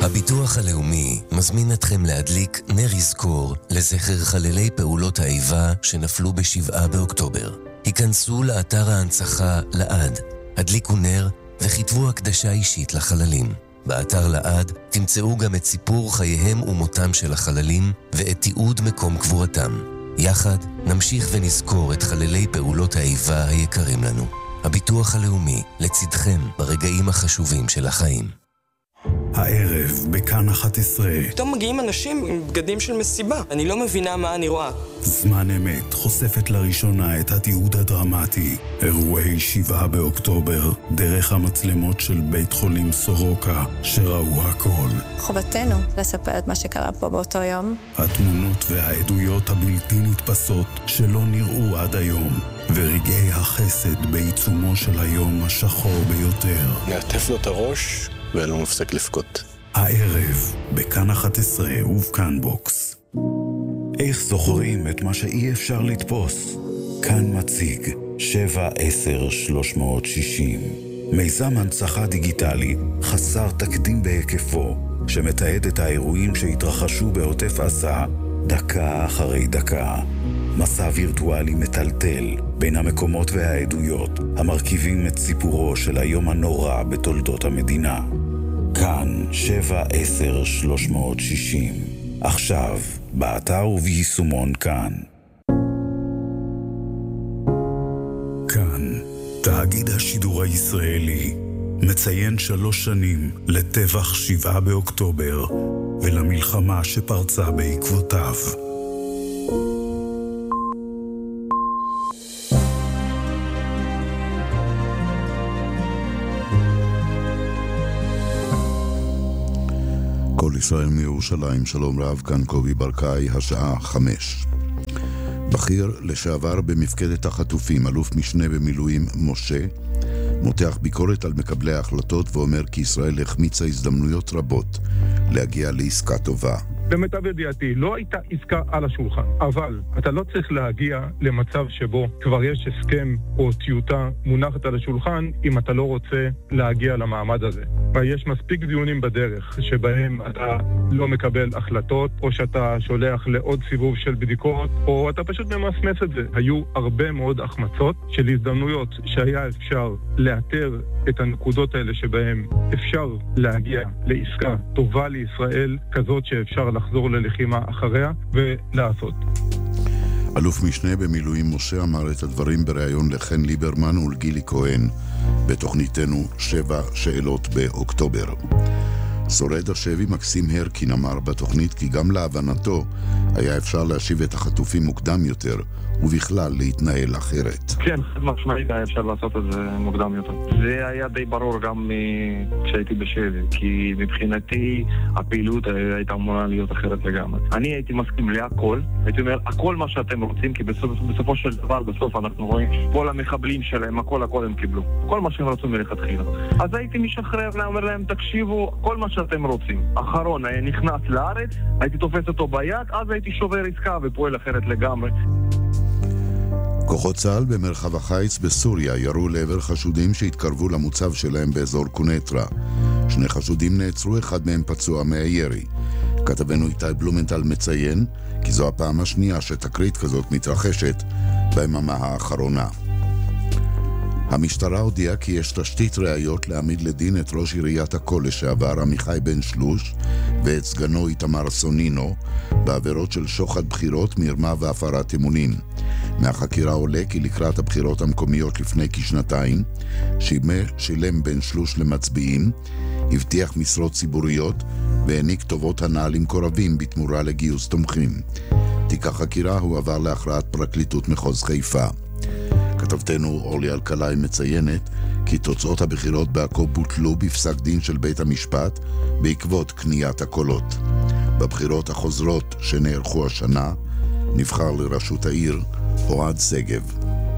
הביטוח הלאומי מזמין אתכם להדליק נר יזכור לזכר חללי פעולות האיבה שנפלו ב7 באוקטובר. היכנסו לאתר ההנצחה לעד, הדליקו נר וכתבו הקדשה אישית לחללים. באתר לעד תמצאו גם את סיפור חייהם ומותם של החללים ואת תיעוד מקום קבורתם. יחד נמשיך ונזכור את חללי פעולות האיבה היקרים לנו. הביטוח הלאומי לצדכם ברגעים החשובים של החיים. הערב בכאן 11. פתאום מגיעים אנשים עם בגדים של מסיבה. אני לא מבינה מה אני רואה. זמן אמת חושפת לראשונה את התיעוד הדרמטי. אירועי 7 באוקטובר, דרך המצלמות של בית חולים סורוקה, שראו הכל. חובתנו לספר את מה שקרה פה באותו יום. התמונות והעדויות הבלתי נתפסות שלא נראו עד היום. ורגעי החסד בעיצומו של היום השחור ביותר. נעטף לו את הראש ולא מפסק לפקוט. הערב בכאן 11 ובכאן בוקס. איך זוכרים את מה שאי אפשר לתפוס? כאן מציג 7-10-360. מיזם הנצחה דיגיטלי חסר תקדים בהיקפו, שמתעד את האירועים שהתרחשו בעוטף עזה דקה אחרי דקה. מסע וירטואלי מטלטל בין המקומות והעדויות המרכיבים את סיפורו של היום הנורא בתולדות המדינה. כאן 7-10-360. עכשיו, באתר וביישומון כאן. כאן, תאגיד השידור הישראלי, מציין 3 שנים לטבח 7 באוקטובר ולמלחמה שפרצה בעקבותיו. כל ישראל מירושלים, שלום רב, כאן קובי ברקאי, השעה 5. בכיר לשעבר במפקדת החטופים, אלוף משנה במילואים משה, מותח ביקורת על מקבלי ההחלטות ואומר כי ישראל החמיצה הזדמנויות רבות להגיע לעסקה טובה. במיטב ידיעתי, לא הייתה עסקה על השולחן, אבל אתה לא צריך להגיע למצב שבו כבר יש הסכם או טיוטה מונחת על השולחן אם אתה לא רוצה להגיע למעמד הזה. ויש מספיק דיונים בדרך שבהם אתה לא מקבל החלטות, או שאתה שולח לעוד סיבוב של בדיקות, או אתה פשוט ממסמס את זה. היו הרבה מאוד החמצות של הזדמנויות שהיה אפשר לאתר את הנקודות האלה שבהם אפשר להגיע לעסקה טובה לישראל, כזאת שאפשר לחזור ללחימה אחריה ולעשות. אלוף משנה במילואים משה אמר את הדברים בריאיון לחן ליברמן ולגילי כהן בתוכניתנו 7 שאלות באוקטובר. שורד השבי מקסים הרקין אמר בתוכנית כי גם להבנתו היה אפשר להשיב את החטופים מוקדם יותר ובכלל להתנהל אחרת. כן, משמעית היה אפשר לעשות את זה מוקדם יותר. זה היה די ברור גם כשהייתי בשבי, כי מבחינתי הפעילות הייתה אמורה להיות אחרת לגמרי. אני הייתי מסכים להכל, הייתי אומר הכל מה שאתם רוצים, כי בסופו של דבר, בסוף אנחנו רואים כל המחבלים שלהם, הכל הם קיבלו. כל מה שהם רצו מלכתחילה. אז הייתי משחרר ואומר להם, תקשיבו, כל מה שאתם רוצים. אחרון נכנס לארץ, הייתי תופס אותו ביד, אז הייתי שובר עסקה ופועל אחרת לגמרי. כוחות צה"ל במרחב החיץ בסוריה ירו לעבר חשודים שהתקרבו למוצב שלהם באזור קונטרה. 2 חשודים נעצרו, אחד מהם פצוע מהירי. כתבנו איתי בלומנטל מציין כי זו הפעם השנייה שתקרית כזאת מתרחשת ביממה האחרונה. המשטרה הודיעה כי יש תשתית ראיות להעמיד לדין את ראש עיריית עכו לשעבר עמיחי בן שלוש ואת סגנו איתמר סונינו בעבירות של שוחד בחירות, מרמה והפרת אמונים. מהחקירה עולה כי לקראת הבחירות המקומיות לפני כשנתיים שילם בן שלוש למצביעים, הבטיח משרות ציבוריות והעניק טובות הנאה למקורבים בתמורה לגיוס תומכים. תיק החקירה הועבר להכרעת פרקליטות מחוז חיפה. כתבתנו אורלי אלקלעי מציינת כי תוצאות הבחירות בעכו בוטלו בפסק דין של בית המשפט בעקבות קניית הקולות. בבחירות החוזרות שנערכו השנה נבחר לראשות העיר אוהד סגב.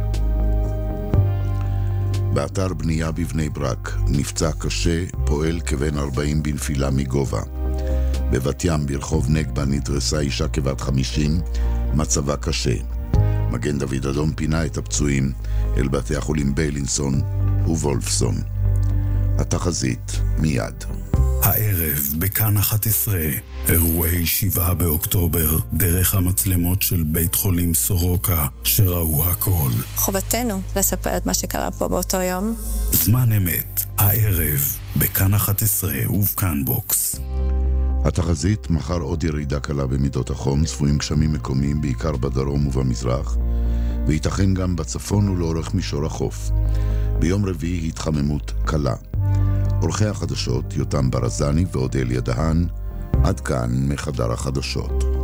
באתר בנייה בבני ברק נפצע קשה פועל כבן 40 בנפילה מגובה. בבת ים ברחוב נגבה נדרסה אישה כבת 50, מצבה קשה. מגן דוד אדום פינה את הפצועים אל בתי החולים ביילינסון ווולפסון. התחזית מיד. הערב בכאן 11, אירועי 7 באוקטובר, דרך המצלמות של בית חולים סורוקה שראו הכל. חובתנו לספר את מה שקרה פה באותו יום. זמן אמת, הערב בכאן 11 ובכאן בוקס. התחזית, מחר עוד ירידה קלה במידות החום, צפויים גשמים מקומיים בעיקר בדרום ובמזרח, וייתכן גם בצפון ולאורך מישור החוף. ביום רביעי התחממות קלה. עורכי החדשות יותם ברזני ואודליה דהן, עד כאן מחדר החדשות.